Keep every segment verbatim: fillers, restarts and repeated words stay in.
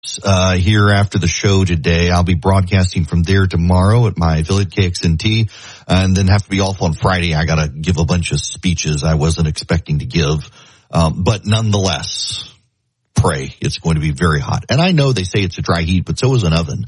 Uh, here after the show today. I'll be broadcasting from there tomorrow at my affiliate K X N T, and then have to be off on Friday. I gotta give a bunch of speeches I wasn't expecting to give. Um, but nonetheless, pray. It's going to be very hot. And I know they say it's a dry heat, but so is an oven.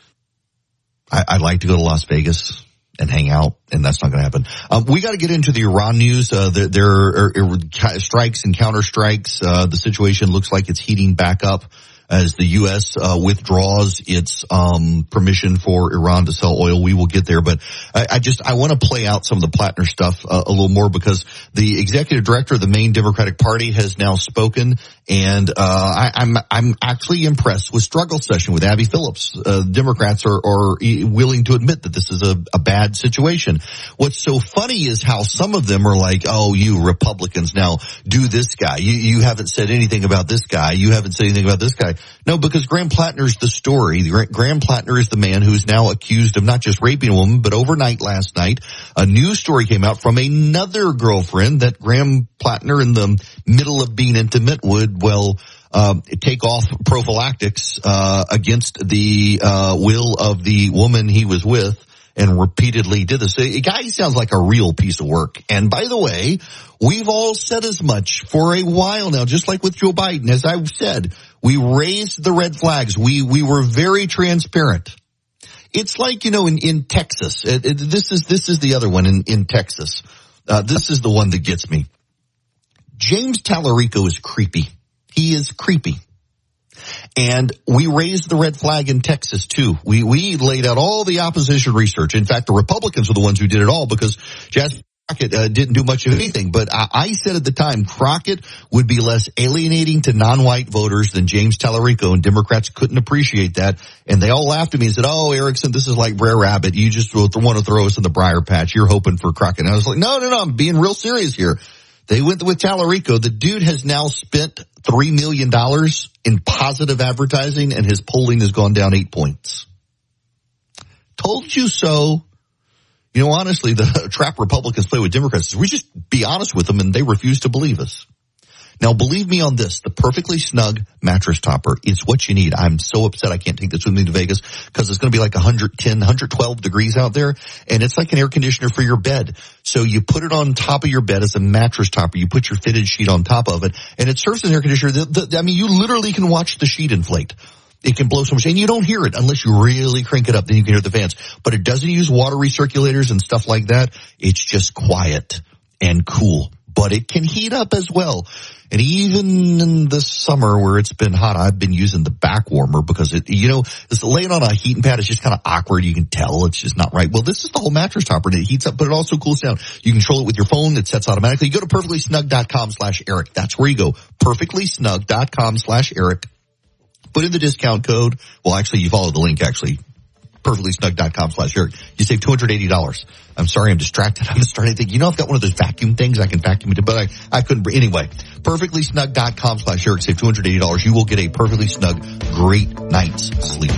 I, I'd like to go to Las Vegas and hang out, and that's not going to happen. Um, we got to get into the Iran news. Uh, there, there are, are strikes and counter strikes. Uh, the situation looks like it's heating back up as the U S uh, withdraws its um permission for Iran to sell oil. We will get there, but I, I just I want to play out some of the Plattner stuff uh, a little more, because the executive director of the main Democratic Party has now spoken, and uh I, I'm I'm actually impressed with struggle session with Abby Phillips. Uh, Democrats are, are willing to admit that this is a, a bad situation. What's so funny is how some of them are like, "Oh, you Republicans now do this guy. You you haven't said anything about this guy. You haven't said anything about this guy." No, because Graham Plattner's the story. Graham Plattner is the man who's now accused of not just raping a woman, but overnight last night, a news story came out from another girlfriend that Graham Plattner, in the middle of being intimate, would, well, um, take off prophylactics uh against the uh will of the woman he was with, and repeatedly did this. A guy sounds like a real piece of work. And by the way, we've all said as much for a while now, just like with Joe Biden. As I've said, we raised the red flags. We, we were very transparent. It's like, you know, in, in Texas, it, it, this is, this is the other one in, in Texas. Uh, this is the one that gets me. James Tallarico is creepy. He is creepy. And we raised the red flag in Texas too. We, we laid out all the opposition research. In fact, the Republicans are the ones who did it all, because Jasper Crockett uh, didn't do much of anything. But I, I said at the time, Crockett would be less alienating to non-white voters than James Tallarico, and Democrats couldn't appreciate that. And they all laughed at me and said, "Oh, Erickson, this is like Brer Rabbit. You just want to throw us in the briar patch. You're hoping for Crockett." And I was like, no, no, no, I'm being real serious here. They went with Tallarico. The dude has now spent three million dollars in positive advertising, and his polling has gone down eight points. Told you so. You know, honestly, the trap Republicans play with Democrats is we just be honest with them, and they refuse to believe us. Now, believe me on this, the Perfectly Snug mattress topper is what you need. I'm so upset I can't take this with me to Vegas, because it's going to be like one hundred ten, one hundred twelve degrees out there, and it's like an air conditioner for your bed. So you put it on top of your bed as a mattress topper. You put your fitted sheet on top of it, and it serves as an air conditioner. The, the, I mean, you literally can watch the sheet inflate. It can blow so much, and you don't hear it unless you really crank it up. Then you can hear the fans. But it doesn't use water recirculators and stuff like that. It's just quiet and cool. But it can heat up as well. And even in the summer where it's been hot, I've been using the back warmer, because it, you know, it's laying on a heating pad is just kind of awkward. You can tell it's just not right. Well, this is the whole mattress topper, and it heats up, but it also cools down. You control it with your phone. It sets automatically. You go to perfectly snug dot com slash Eric. That's where you go. perfectly snug dot com slash Eric. Put in the discount code. Well, actually, you follow the link, actually. perfectly snug dot com slash Eric. You save two hundred eighty dollars. I'm sorry, I'm distracted. I'm starting to think, you know, I've got one of those vacuum things I can vacuum it, but I, I couldn't. Anyway, perfectly snug dot com slash Eric. Save two hundred eighty dollars. You will get a perfectly snug, great night's sleep.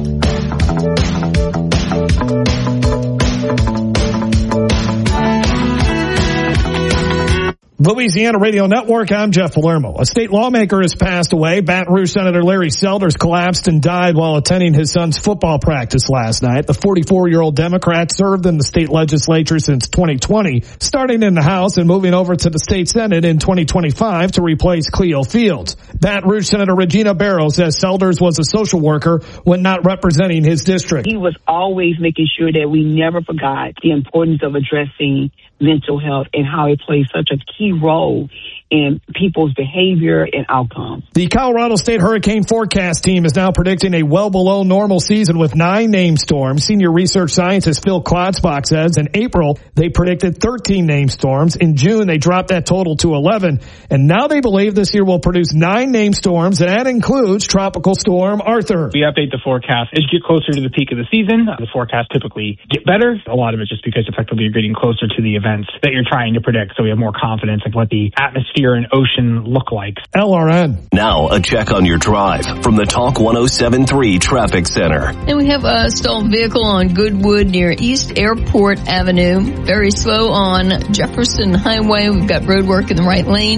Louisiana Radio Network, I'm Jeff Palermo. A state lawmaker has passed away. Baton Rouge Senator Larry Selders collapsed and died while attending his son's football practice last night. The forty-four-year-old Democrat served in the state legislature since twenty twenty, starting in the House and moving over to the state Senate in twenty twenty-five to replace Cleo Fields. Baton Rouge Senator Regina Barrow says Selders was a social worker when not representing his district. He was always making sure that we never forgot the importance of addressing mental health and how it plays such a key role in people's behavior and outcomes. The Colorado State Hurricane Forecast Team is now predicting a well below normal season with nine named storms. Senior research scientist Phil Klotzbach says in April they predicted thirteen named storms. In June they dropped that total to eleven. And now they believe this year will produce nine named storms, and that includes Tropical Storm Arthur. We update the forecast as you get closer to the peak of the season. The forecasts typically get better. A lot of it just because effectively you're getting closer to the events that you're trying to predict, so we have more confidence of what the atmosphere and ocean look like. L R N. Now a check on your drive from the Talk one oh seven point three Traffic Center. And we have a stalled vehicle on Goodwood near East Airport Avenue. Very slow on Jefferson Highway. We've got road work in the right lane.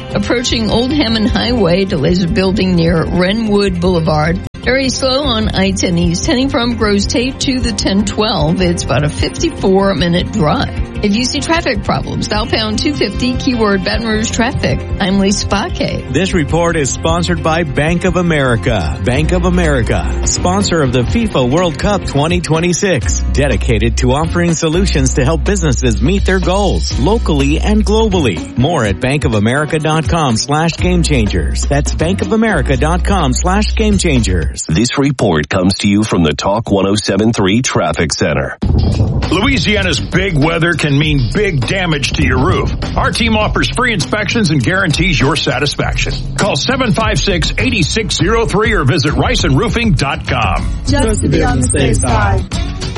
Approaching Old Hammond Highway, delays are building near Wrenwood Boulevard. Very slow on I ten East, heading from Grosse Tate to the ten twelve. It's about a fifty-four minute drive. If you see traffic problems, southbound two fifty, keyword Baton Rouge traffic. I'm Lisa Spake. This report is sponsored by Bank of America. Bank of America, sponsor of the FIFA World Cup twenty twenty-six, dedicated to offering solutions to help businesses meet their goals locally and globally. More at bankofamerica.com slash game changers. That's bankofamerica.com slash game changers. This report comes to you from the Talk one oh seven point three Traffic Center. Louisiana's big weather can mean big damage to your roof. Our team offers free inspections and guarantees your satisfaction. Call seven five six, eight six zero three or visit rice and roofing dot com. Just to be on the safe side.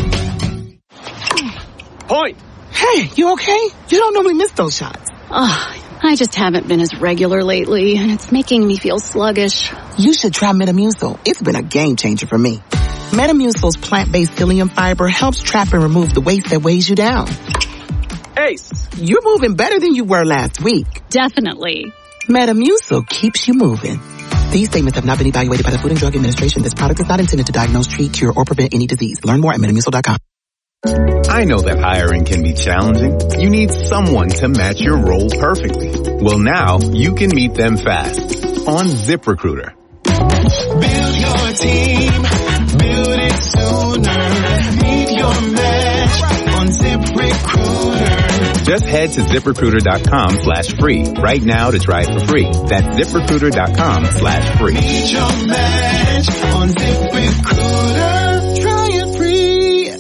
Point. Hey, you okay? You don't normally miss those shots. Oh, I just haven't been as regular lately, and it's making me feel sluggish. You should try Metamucil. It's been a game changer for me. Metamucil's plant-based psyllium fiber helps trap and remove the waste that weighs you down. Ace, you're moving better than you were last week. Definitely. Metamucil keeps you moving. These statements have not been evaluated by the Food and Drug Administration. This product is not intended to diagnose, treat, cure, or prevent any disease. Learn more at metamucil dot com. I know that hiring can be challenging. You need someone to match your role perfectly. Well, now you can meet them fast on ZipRecruiter. Build your team. Build it sooner. Meet your match on ZipRecruiter. Just head to ZipRecruiter.com slash free right now to try it for free. That's ZipRecruiter.com slash free. Meet your match on ZipRecruiter. Try it free.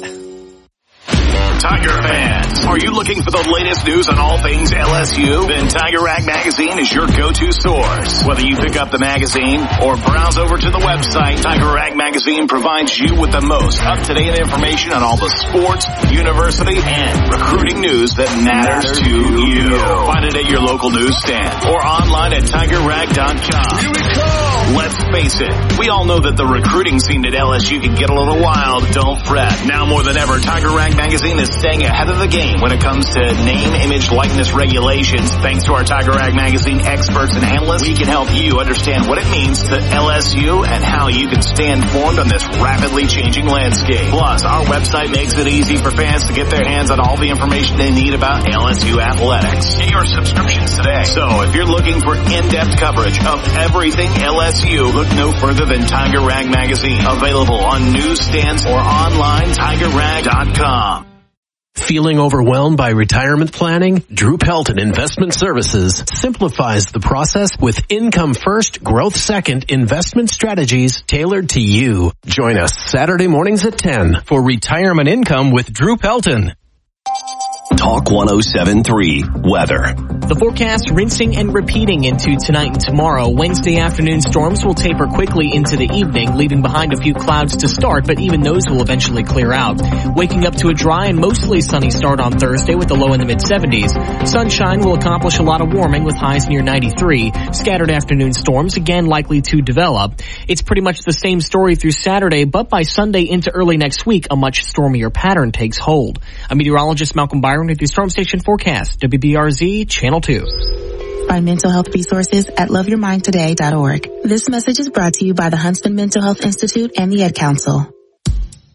Tiger fans, are you looking for the latest news on all things L S U? Then Tiger Rag Magazine is your go-to source. Whether you pick up the magazine or browse over to the website, Tiger Rag Magazine provides you with the most up-to-date information on all the sports, university, and recruiting news that matters to you. Find it at your local newsstand or online at tiger rag dot com. Here we go! Let's face it, we all know that the recruiting scene at L S U can get a little wild. Don't fret. Now more than ever, Tiger Rag Magazine is staying ahead of the game when it comes to name, image, likeness regulations. Thanks to our Tiger Rag Magazine experts and analysts, we can help you understand what it means to L S U and how you can stay informed on this rapidly changing landscape. Plus, our website makes it easy for fans to get their hands on all the information they need about L S U athletics. Get your subscriptions today. So, if you're looking for in-depth coverage of everything L S U, look no further than Tiger Rag Magazine. Available on newsstands or online, tiger rag dot com. Feeling overwhelmed by retirement planning? Drew Pelton Investment Services simplifies the process with income first, growth second investment strategies tailored to you. Join us Saturday mornings at ten for Retirement Income with Drew Pelton. Talk one oh seven point three Weather. The forecast rinsing and repeating into tonight and tomorrow. Wednesday afternoon storms will taper quickly into the evening, leaving behind a few clouds to start, but even those will eventually clear out. Waking up to a dry and mostly sunny start on Thursday with a low in the mid seventies. Sunshine will accomplish a lot of warming with highs near ninety-three. Scattered afternoon storms again likely to develop. It's pretty much the same story through Saturday, but by Sunday into early next week, a much stormier pattern takes hold. A meteorologist, Malcolm Byron, with the Storm Station forecast. W B R Z Channel two. Find mental health resources at love your mind today dot org. This message is brought to you by the Huntsman Mental Health Institute and the Ad Council.